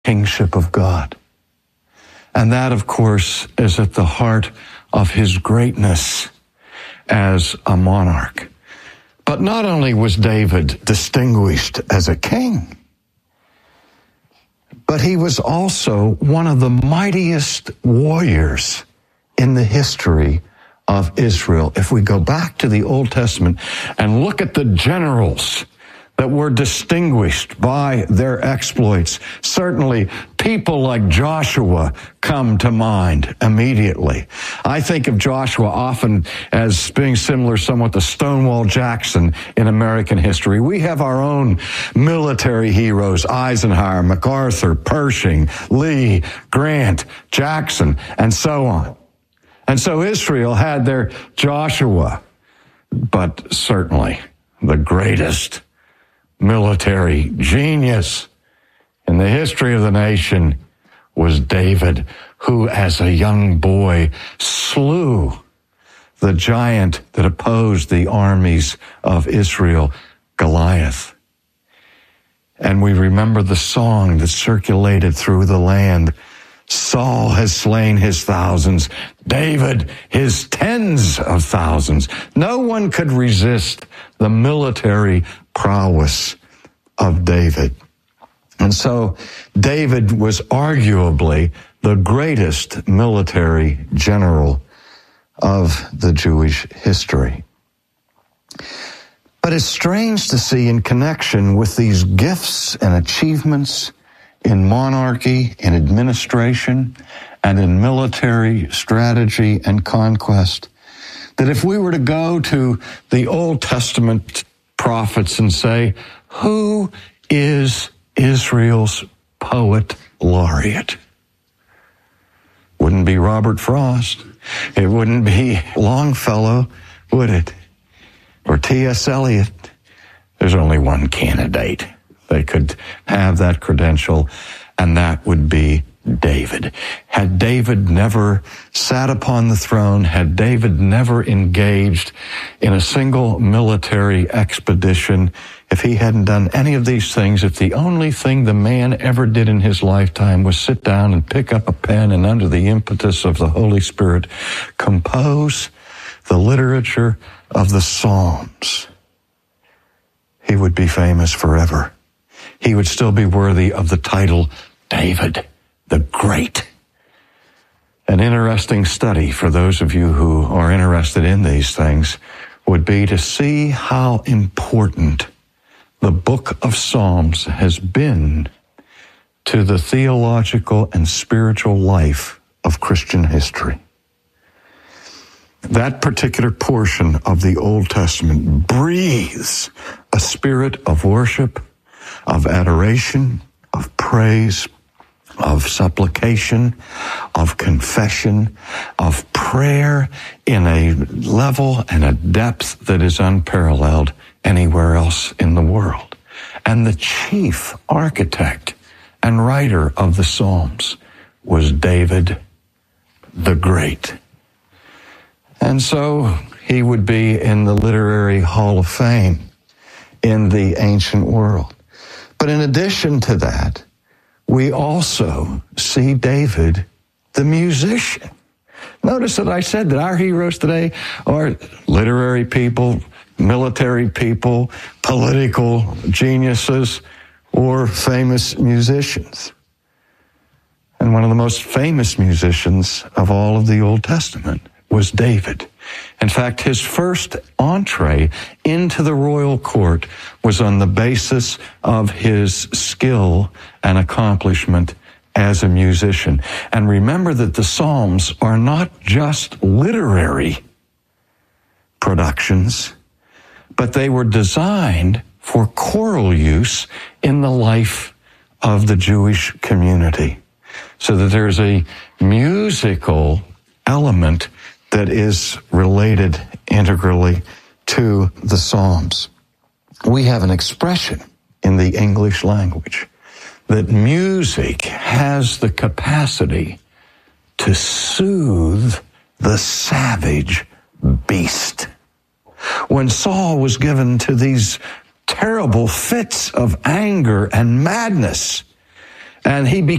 kingship of God. And that, of course, is at the heart of his greatness as a monarch. But not only was David distinguished as a king, but he was also one of the mightiest warriors in the history of Israel. If we go back to the Old Testament and look at the generals that were distinguished by their exploits, certainly people like Joshua come to mind immediately. I think of Joshua often as being similar somewhat to Stonewall Jackson in American history. We have our own military heroes: Eisenhower, MacArthur, Pershing, Lee, Grant, Jackson, and so on. And so Israel had their Joshua, but certainly the greatest military genius in the history of the nation was David, who as a young boy slew the giant that opposed the armies of Israel, Goliath. And we remember the song that circulated through the land: Saul has slain his thousands, David his tens of thousands. No one could resist the military prowess of David. And so David was arguably the greatest military general of the Jewish history. But it's strange to see, in connection with these gifts and achievements in monarchy, in administration, and in military strategy and conquest, that if we were to go to the Old Testament prophets and say, who is Israel's poet laureate? Wouldn't be Robert Frost. It wouldn't be Longfellow, would it? Or T.S. Eliot. There's only one candidate that could have that credential, and that would be David. Had David never sat upon the throne, had David never engaged in a single military expedition, if he hadn't done any of these things, if the only thing the man ever did in his lifetime was sit down and pick up a pen and, under the impetus of the Holy Spirit, compose the literature of the Psalms, he would be famous forever. He would still be worthy of the title David the Great. An interesting study for those of you who are interested in these things would be to see how important the book of Psalms has been to the theological and spiritual life of Christian history. That particular portion of the Old Testament breathes a spirit of worship, of adoration, of praise, of supplication, of confession, of prayer in a level and a depth that is unparalleled anywhere else in the world. And the chief architect and writer of the Psalms was David the Great. And so he would be in the literary Hall of Fame in the ancient world. But in addition to that, we also see David the musician. Notice that I said that our heroes today are literary people, military people, political geniuses, or famous musicians. And one of the most famous musicians of all of the Old Testament was David. In fact, his first entree into the royal court was on the basis of his skill and accomplishment as a musician. And remember that the Psalms are not just literary productions, but they were designed for choral use in the life of the Jewish community, so that there's a musical element that is related integrally to the Psalms. We have an expression in the English language that music has the capacity to soothe the savage beast. When Saul was given to these terrible fits of anger and madness, and he